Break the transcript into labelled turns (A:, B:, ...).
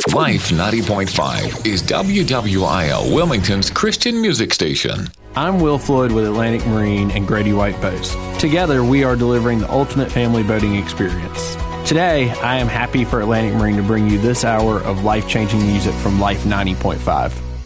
A: Life 90.5 is WWIL Wilmington's Christian music station.
B: I'm Will Floyd with Atlantic Marine and Grady White Boats. Together, we are delivering the ultimate family boating experience. Today, I am happy for Atlantic Marine to bring you this hour of life-changing music from Life 90.5.